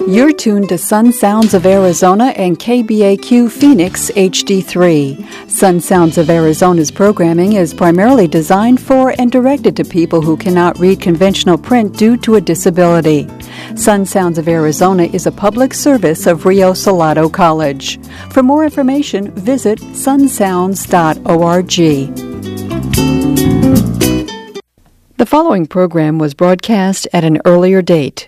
You're tuned to Sun Sounds of Arizona and KBAQ Phoenix HD3. Sun Sounds of Arizona's programming is primarily designed for and directed to people who cannot read conventional print due to a disability. Sun Sounds of Arizona is a public service of Rio Salado College. For more information, visit sunsounds.org. The following program was broadcast at an earlier date.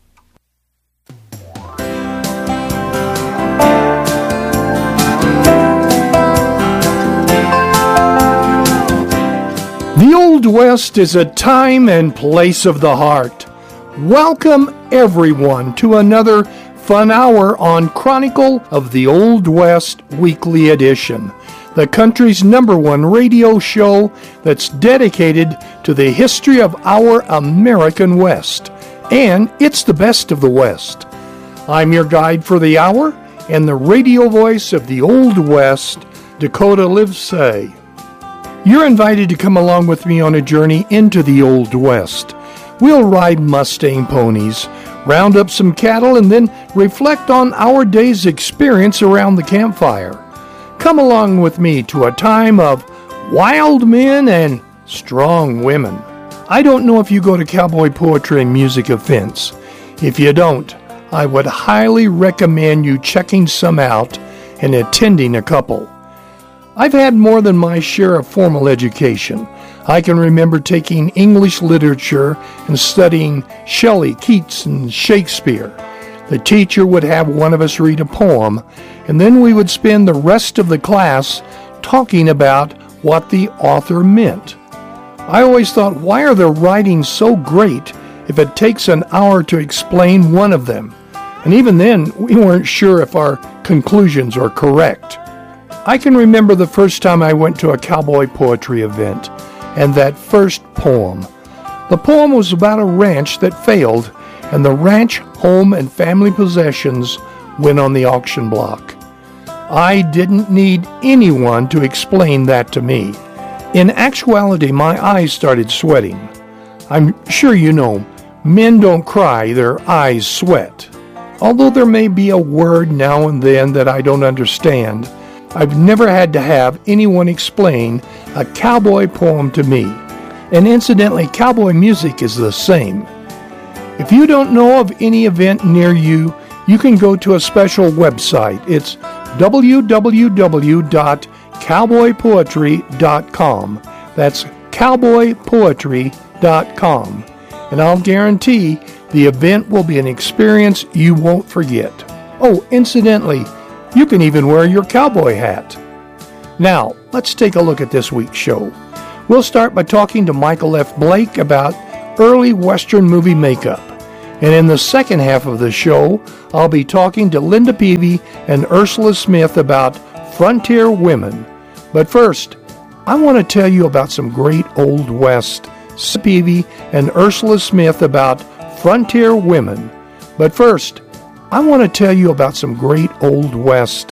The Old West is a time and place of the heart. Welcome everyone to another fun hour on Chronicle of the Old West Weekly Edition, the country's #1 radio show that's dedicated to the history of our American West. And it's the best of the West. I'm your guide for the hour and the radio voice of the Old West, Dakota Livesay. You're invited to come along with me on a journey into the Old West. We'll ride Mustang ponies, round up some cattle, and then reflect on our day's experience around the campfire. Come along with me to a time of wild men and strong women. I don't know if you go to cowboy poetry and music events. If you don't, I would highly recommend you checking some out and attending a couple. I've had more than my share of formal education. I can remember taking English literature and studying Shelley, Keats, and Shakespeare. The teacher would have one of us read a poem, and then we would spend the rest of the class talking about what the author meant. I always thought, why are their writings so great if it takes an hour to explain one of them? And even then, we weren't sure if our conclusions are correct. I can remember the first time I went to a cowboy poetry event, and that first poem. The poem was about a ranch that failed, and the ranch, home, and family possessions went on the auction block. I didn't need anyone to explain that to me. In actuality, my eyes started sweating. I'm sure you know, men don't cry, their eyes sweat. Although there may be a word now and then that I don't understand, I've never had to have anyone explain a cowboy poem to me. And incidentally, cowboy music is the same. If you don't know of any event near you, you can go to a special website. It's www.cowboypoetry.com. That's cowboypoetry.com. And I'll guarantee the event will be an experience you won't forget. Oh, incidentally, you can even wear your cowboy hat. Now, let's take a look at this week's show. We'll start by talking to Michael F. Blake about early Western movie makeup. And in the second half of the show, I'll be talking to Linda Peavy and Ursula Smith about frontier women. But first, I want to tell you about some great Old West. Peavy and Ursula Smith about frontier women. But first, I want to tell you about some great Old West